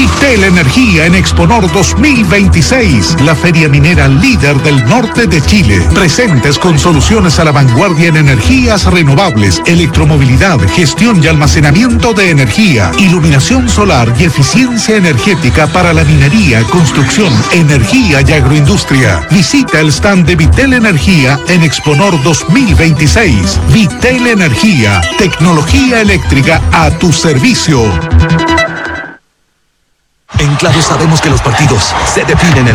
Vitel Energía en Exponor 2026, la feria minera líder del norte de Chile. Presentes con soluciones a la vanguardia en energías renovables, electromovilidad, gestión y almacenamiento de energía, iluminación solar y eficiencia energética para la minería, construcción, energía y agroindustria. Visita el stand de Vitel Energía en Exponor 2026. Vitel Energía, tecnología eléctrica a tu servicio. En Claro sabemos que los partidos se definen en